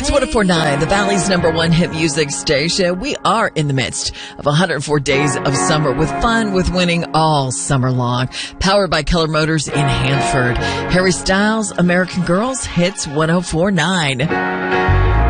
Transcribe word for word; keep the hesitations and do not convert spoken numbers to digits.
Hits one oh four point nine, the Valley's number one hit music station. We are in the midst of one hundred four days of summer with fun with winning all summer long. Powered by Keller Motors in Hanford. Harry Styles, American Girls, Hits one oh four point nine.